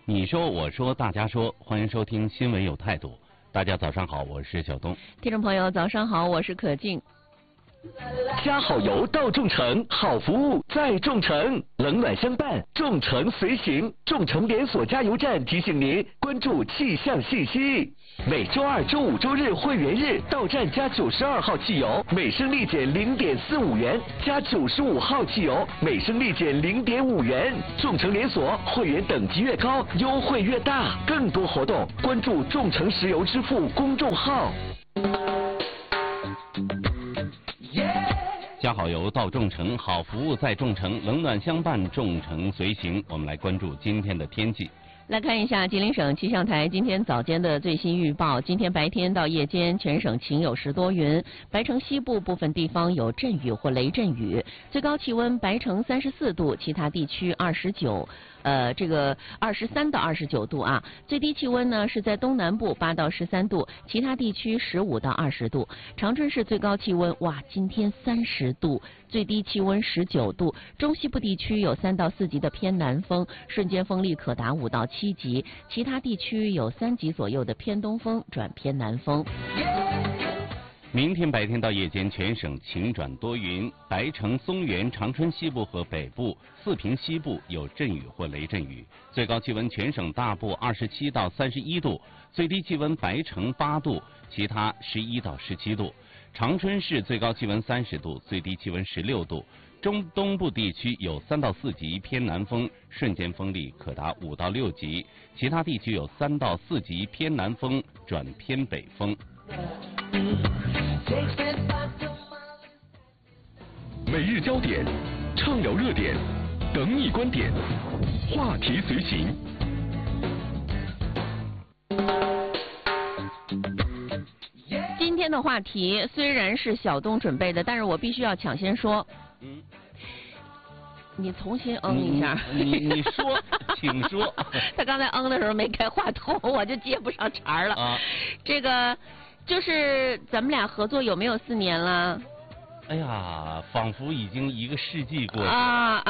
你说我说大家说，欢迎收听新闻有态度。大家早上好，我是小东。 听众朋友早上好，我是可静。 加好油到众诚，好服务在众诚，冷暖相伴，众诚随行。众诚连锁加油站提醒您关注气象信息。每周二、周五、周日会员日到站加92号汽油，每升立减0.45元；加95号汽油，每升立减0.5元。众诚连锁会员等级越高，优惠越大。更多活动关注众诚石油支付公众号。 加好油到众诚，好服务在众诚，冷暖相伴，众诚随行。我们来关注今天的天气。 来看一下吉林省气象台今天早间的最新预报。今天白天到夜间，全省晴有时多云，白城西部部分地方有阵雨或雷阵雨，最高气温白城34度，其他地区23到29度啊。最低气温呢是在东南部8到13度，其他地区15到20度。长春市最高气温今天30度，最低气温19度。中西部地区有3到4级的偏南风，瞬间风力可达5到7级，其他地区有3级左右的偏东风转偏南风。 明天白天到夜间，全省晴转多云，白城、松原、长春西部和北部、四平西部有阵雨或雷阵雨，最高气温全省大部27到31度，最低气温白城8度，其他11到17度。长春市最高气温30度，最低气温16度。中东部地区有3到4级偏南风，瞬间风力可达5到6级，其他地区有3到4级偏南风转偏北风。 每日焦点，畅聊热点，等你观点，话题随行。 今天的话题虽然是小东准备的，但是我必须要抢先说。你重新一下。 你说，请说。 他刚才的时候没开话筒，我就接不上茬了。这个就是咱们俩合作有没有4年了？ 哎呀，仿佛已经1个世纪过去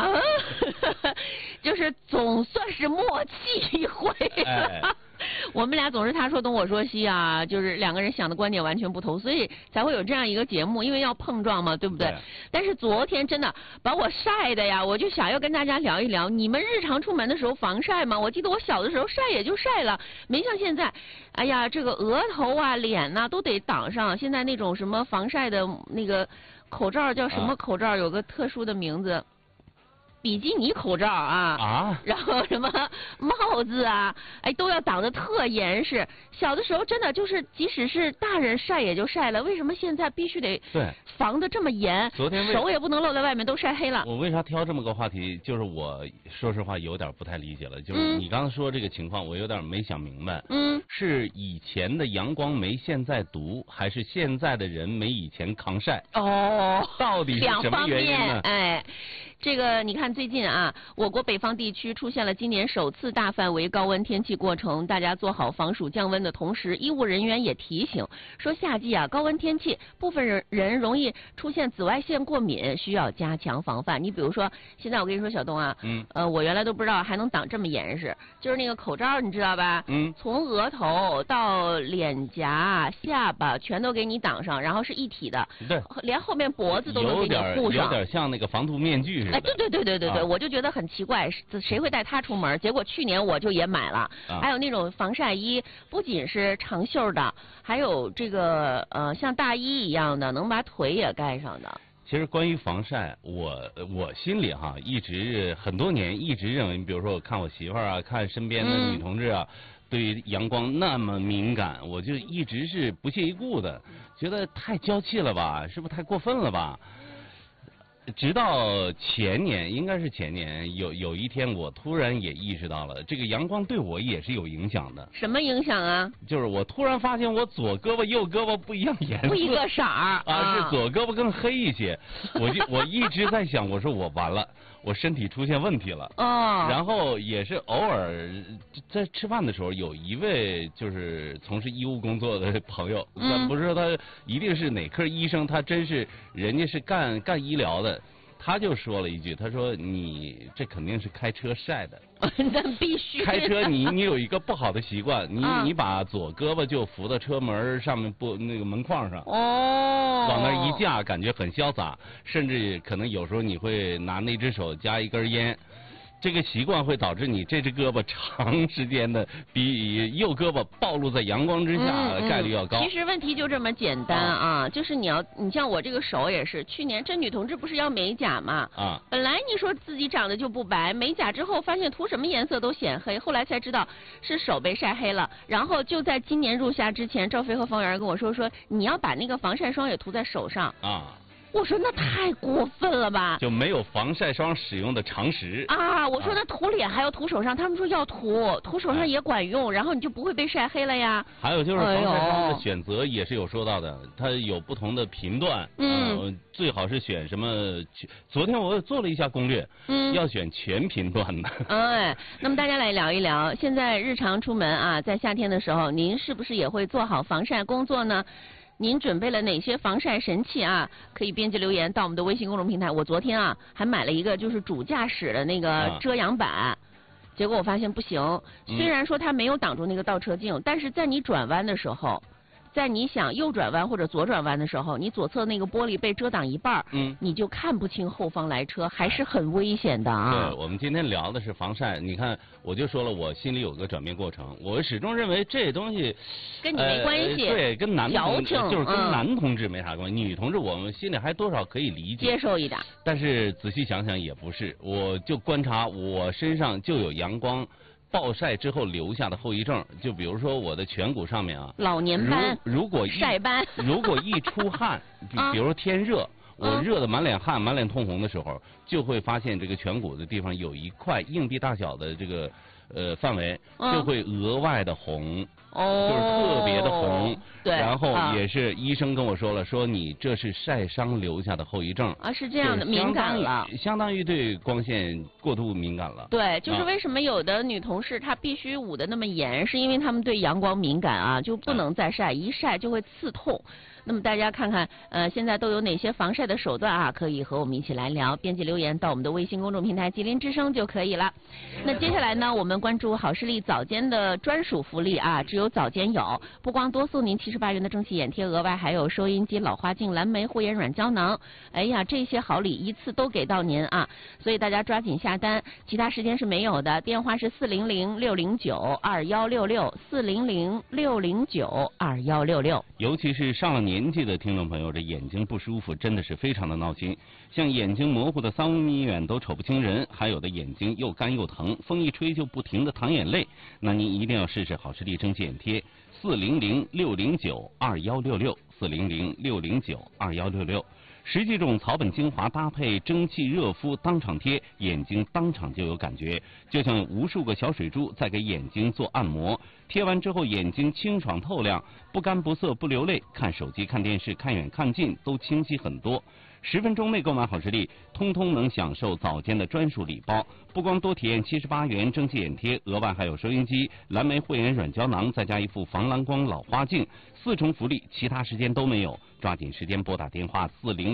就是总算是默契一回了。我们俩总是他说东我说西啊，就是2个人想的观点完全不同，所以才会有这样一个节目，因为要碰撞嘛，对不对？ 对。 但是昨天真的把我晒的呀，我就想要跟大家聊一聊，你们日常出门的时候防晒吗？我记得我小的时候晒也就晒了，没像现在，哎呀，这个额头啊、脸呐都得挡上。现在那种什么防晒的那个口罩叫什么口罩？有个特殊的名字。比基尼口罩然后什么帽子都要挡得特严实。小的时候真的就是即使是大人晒也就晒了，为什么现在必须得防得这么严？ 昨天手也不能露在外面，都晒黑了。 我为啥挑这么个话题？就是我说实话有点不太理解了，就是你刚才说这个情况，我有点没想明白。是以前的阳光没现在毒，还是现在的人没以前抗晒？到底是什么原因呢？ 这个你看最近我国北方地区出现了今年首次大范围高温天气过程，大家做好防暑降温的同时，医务人员也提醒说，夏季高温天气，部分人容易出现紫外线过敏，需要加强防范。你比如说，现在我跟你说小东我原来都不知道还能挡这么严实，就是那个口罩你知道吧？从额头到脸颊、下巴全都给你挡上，然后是一体的， 对， 连后面脖子都能给你护上， 有点像那个防毒面具似的。 对，我就觉得很奇怪，谁会带它出门？结果去年我就也买了，还有那种防晒衣，不仅是长袖的，还有这个像大衣一样的，能把腿也盖上的。 其实关于防晒，我心里一直很多年一直认为，你比如说我看我媳妇儿看身边的女同志对于阳光那么敏感，我就一直是不屑一顾的，觉得太娇气了吧，是不是太过分了吧？直到前年，应该是前年，有一天我突然也意识到了，这个阳光对我也是有影响的。 什么影响啊？ 就是我突然发现我左胳膊右胳膊不一样颜色， 不一个色是左胳膊更黑一些。我一直在想，我说我完了，我身体出现问题了。然后也是偶尔在吃饭的时候，有一位就是从事医务工作的朋友，不是说他一定是哪科医生，他真是人家是干医疗的。 他就说了一句，他说你这肯定是开车晒的。 那必须。 开车你有一个不好的习惯，你把左胳膊就扶到车门上面那个门框上，往那一架，感觉很潇洒，甚至可能有时候你会拿那只手夹一根烟。这个习惯会导致你这只胳膊长时间的比右胳膊暴露在阳光之下的概率要高。 其实问题就这么简单啊，就是你像我这个手也是，去年这女同志不是要美甲嘛？本来你说自己长得就不白，美甲之后发现涂什么颜色都显黑，后来才知道是手被晒黑了。然后就在今年入夏之前，赵飞和方圆跟我说你要把那个防晒霜也涂在手上啊。我说那太过分了吧， 就没有防晒霜使用的常识啊！我说那涂脸还要涂手上，他们说要涂手上也管用，然后你就不会被晒黑了呀。 还有就是防晒霜的选择也是有说到的，它有不同的频段，最好是选什么？昨天我做了一下攻略，要选全频段的。 那么大家来聊一聊，现在日常出门啊，在夏天的时候，您是不是也会做好防晒工作呢？您准备了哪些防晒神器啊？可以编辑留言到我们的微信公众平台。我昨天啊还买了一个就是主驾驶的那个遮阳板，结果我发现不行。虽然说它没有挡住那个倒车镜，但是在你转弯的时候，在你想右转弯或者左转弯的时候，你左侧那个玻璃被遮挡一半，你就看不清后方来车，还是很危险的啊。 对，我们今天聊的是防晒。你看，我就说了，我心里有个转变过程。我始终认为这东西跟你没关系， 对，跟男同志就是跟男同志没啥关系。女同志我们心里还多少可以理解、 接受一点。 但是仔细想想也不是，我就观察我身上就有阳光暴晒之后留下的后遗症，就比如说我的颧骨上面啊， 老年斑， 如果晒斑， 如果一出汗，比如说天热，我热得满脸汗、满脸通红的时候，就会发现这个颧骨的地方有一块硬币大小的这个范围，就会额外的红。就是特别的红， 对， 然后也是医生跟我说了，说你这是晒伤留下的后遗症啊，是这样的，敏感了， 相当于对光线过度敏感了。 对，就是为什么有的女同事她必须捂得那么严，是因为她们对阳光敏感啊，就不能再晒，一晒就会刺痛。那么大家看看，现在都有哪些防晒的手段啊？可以和我们一起来聊，编辑留言到我们的微信公众平台吉林之声就可以了。那接下来呢，我们关注好视力早间的专属福利啊，只有早间有，不光多送您78元的蒸汽眼贴，额外还有收音机、老花镜、蓝莓护眼软胶囊。哎呀，这些好礼一次都给到您啊！所以大家抓紧下单，其他时间是没有的。电话是400-609-2166，400-609-2166。 尤其是上了年纪的听众朋友，这眼睛不舒服真的是非常的闹心，像眼睛模糊的3、5米远都瞅不清人，还有的眼睛又干又疼，风一吹就不停的淌眼泪，那您一定要试试好视力蒸汽眼贴，400-609-2166，400-609-2166。10几种草本精华搭配蒸汽热敷，当场贴，眼睛当场就有感觉，就像无数个小水珠在给眼睛做按摩。贴完之后眼睛清爽透亮，不干不涩不流泪，看手机看电视看远看近都清晰很多。10分钟内购买好视力，通通能享受早间的专属礼包，不光多体验78元蒸汽眼贴，额外还有收音机、蓝莓护眼软胶囊，再加一副防蓝光老花镜，4重福利，其他时间都没有。抓紧时间拨打电话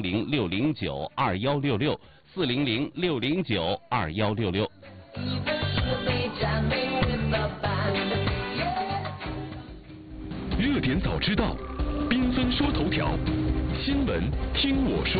400-609-2166，400-609-2166。 热点早知道，缤纷说头条，新闻听我说。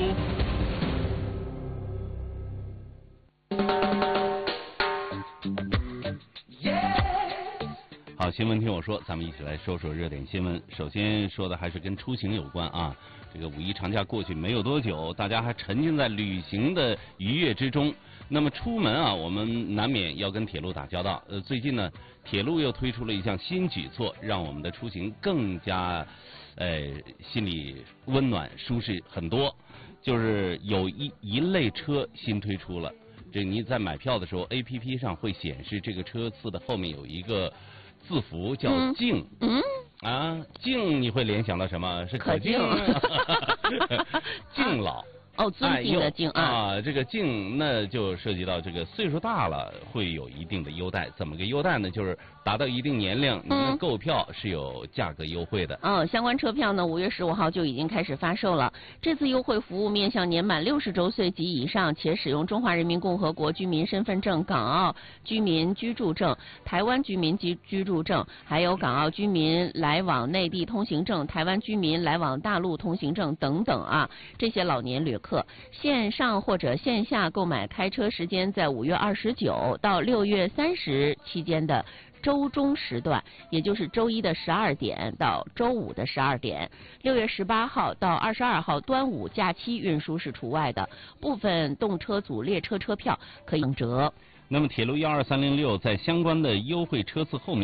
好，新闻听我说，咱们一起来说说热点新闻。首先说的还是跟出行有关啊。这个五一长假过去没有多久，大家还沉浸在旅行的愉悦之中。那么出门啊，我们难免要跟铁路打交道。最近呢，铁路又推出了一项新举措，让我们的出行更加心里温暖舒适很多。就是有一类车新推出了，这你在买票的时候 APP 上会显示这个车次的后面有一个字符叫敬。敬你会联想到什么？是可敬敬老。 哦，尊敬的敬啊，这个敬那就涉及到这个岁数大了会有一定的优待。怎么个优待呢？就是达到一定年龄，您的购票是有价格优惠的。 相关车票呢，5月15号就已经开始发售了。这次优惠服务面向年满60周岁及以上，且使用中华人民共和国居民身份证、港澳居民居住证、台湾居民居住证，还有港澳居民来往内地通行证、台湾居民来往大陆通行证等等啊，这些老年旅客线上或者线下购买，开车时间在5月29到6月30期间的周中时段，也就是周一的12点到周五的12点，6月18号到22号端午假期运输是除外的，部分动车组列车车票可以折。 那么铁路12306在相关的优惠车次后面